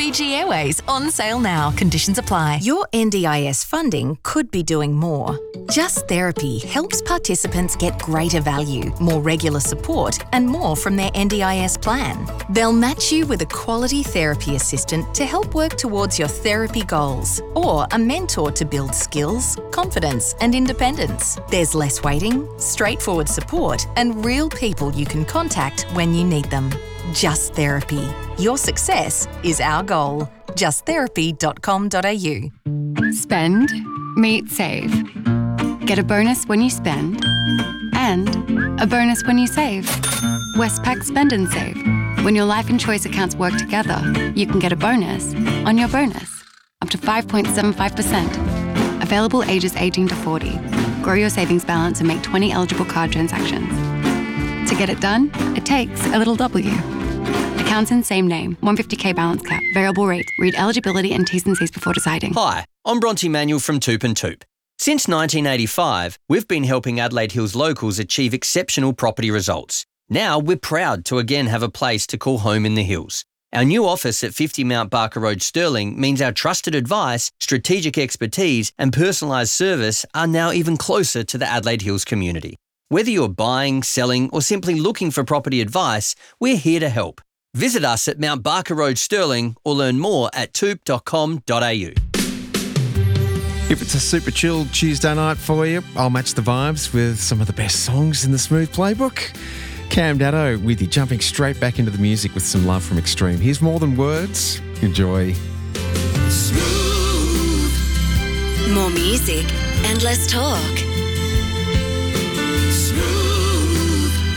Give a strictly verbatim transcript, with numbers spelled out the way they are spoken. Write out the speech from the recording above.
Fiji Airways, on sale now. Conditions apply. Your N D I S funding could be doing more. Just Therapy helps participants get greater value, more regular support, and more from their N D I S plan. They'll match you with a quality therapy assistant to help work towards your therapy goals, or a mentor to build skills, confidence, and independence. There's less waiting, straightforward support, and real people you can contact when you need them. Just Therapy. Your success is our goal. just therapy dot com dot a u. Spend, meet, save. Get a bonus when you spend, and a bonus when you save. Westpac Spend and Save. When your life and choice accounts work together, you can get a bonus on your bonus, up to five point seven five percent. Available ages eighteen to forty. Grow your savings balance and make twenty eligible card transactions. To get it done, it takes a little W. Accounts in same name, one hundred fifty k balance cap, variable rate. Read eligibility and T's and C's before deciding. Hi, I'm Bronte Manuel from Toop and Toop. Since nineteen eighty-five, we've been helping Adelaide Hills locals achieve exceptional property results. Now we're proud to again have a place to call home in the hills. Our new office at fifty Mount Barker Road, Stirling, means our trusted advice, strategic expertise and personalised service are now even closer to the Adelaide Hills community. Whether you're buying, selling or simply looking for property advice, we're here to help. Visit us at Mount Barker Road, Stirling, or learn more at toop dot com dot a u. If it's a super chill Tuesday night for you, I'll match the vibes with some of the best songs in the Smooth Playbook. Cam Datto with you, jumping straight back into the music with some love from Extreme. Here's More Than Words. Enjoy. Smooth. More music and less talk.